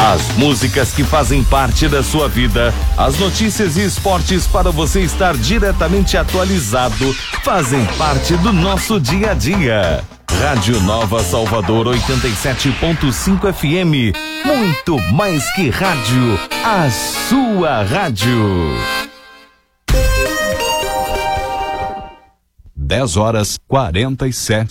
As músicas que fazem parte da sua vida, as notícias e esportes para você estar diretamente atualizado, fazem parte do nosso dia a dia. Rádio Nova Salvador 87.5 FM. Muito mais que rádio, a sua rádio. 10h47